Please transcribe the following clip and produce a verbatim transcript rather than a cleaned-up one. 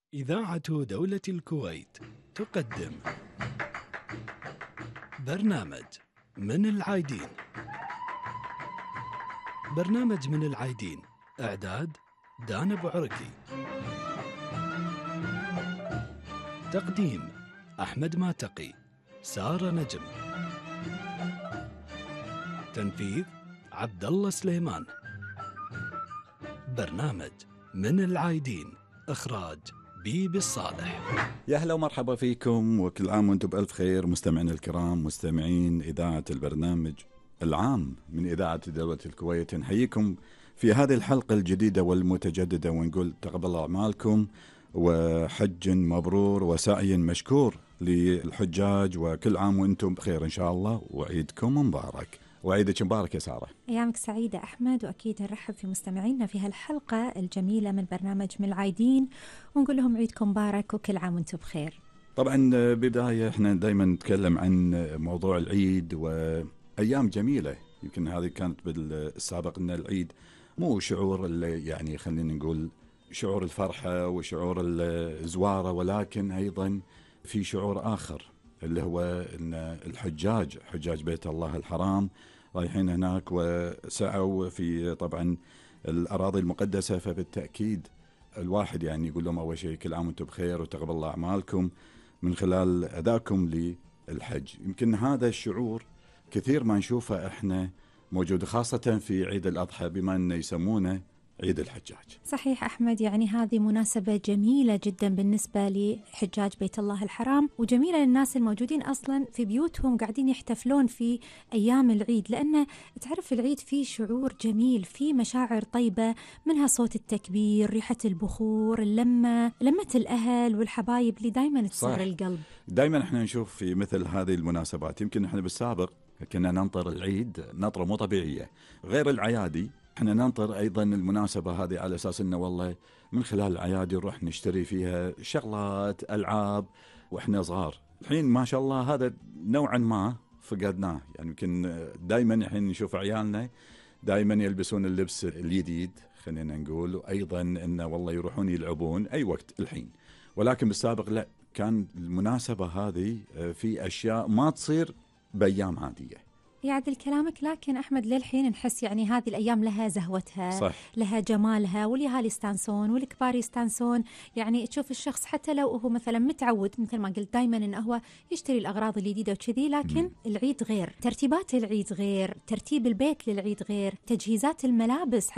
إذاعة دولة الكويت تقدم برنامج من العايدين. برنامج من العايدين، إعداد دان بعركي، تقديم أحمد ماتقي، سارة نجم، تنفيذ عبد الله سليمان. برنامج من العايدين، إخراج بيبي الصالح. يا هلا ومرحبا فيكم، وكل عام وانتم بألف خير مستمعين الكرام، مستمعين إذاعة البرنامج العام من إذاعة دولة الكويت. نحييكم في هذه الحلقة الجديدة والمتجددة، ونقول تقبل أعمالكم وحج مبرور وسعي مشكور للحجاج، وكل عام وانتم بخير إن شاء الله، وعيدكم مبارك. وعيدك مبارك يا سارة. أيامك سعيدة أحمد، وأكيد نرحب في مستمعينا في هالحلقة الجميلة من برنامج من العايدين، ونقول لهم عيدكم مبارك وكل عام وانتم بخير. طبعا بداية احنا دايما نتكلم عن موضوع العيد وأيام جميلة. يمكن هذه كانت بالسابق أن العيد مو شعور اللي يعني خلينا نقول شعور الفرحة وشعور الزوارة، ولكن أيضا في شعور آخر اللي هو أن الحجاج حجاج بيت الله الحرام رايحين هناك وسعوا في طبعا الأراضي المقدسة، فبالتأكيد الواحد يعني يقول لهم أول شيء كل عام وانتم بخير وتقبل الله أعمالكم من خلال أداكم للحج. يمكن هذا الشعور كثير ما نشوفه احنا موجود، خاصة في عيد الأضحى بما أنه يسمونه عيد الحجاج. صحيح أحمد، يعني هذه مناسبة جميلة جدا بالنسبة لحجاج بيت الله الحرام، وجميلة للناس الموجودين أصلا في بيوتهم قاعدين يحتفلون في أيام العيد، لأن تعرف العيد فيه شعور جميل، فيه مشاعر طيبة، منها صوت التكبير، ريحة البخور، اللمة لمة الأهل والحبايب اللي دايما تسر القلب. دايما احنا نشوف في مثل هذه المناسبات، يمكن احنا بالسابق كنا ننطر العيد نطرة مو طبيعية غير العيادي. احنا ننطر ايضا المناسبة هذه على اساس انه والله من خلال العيادي نروح نشتري فيها شغلات العاب واحنا صغار. الحين ما شاء الله هذا نوعا ما فقدناه، يعني يمكن دائما الحين نشوف عيالنا دائما يلبسون اللبس الجديد خلينا نقول، وايضا انه والله يروحون يلعبون اي وقت الحين، ولكن بالسابق لا، كان المناسبة هذه في اشياء ما تصير بايام عادية. يعدل كلامك، لكن أحمد للحين نحس يعني هذه الأيام لها زهوتها، صح. لها جمالها، واليهال يستانسون والكبار يستانسون. يعني تشوف الشخص حتى لو هو مثلا متعود مثل ما قلت دايما إنه هو يشتري الأغراض الجديدة وكذي، لكن م. العيد غير، ترتيبات العيد غير، ترتيب البيت للعيد غير، تجهيزات الملابس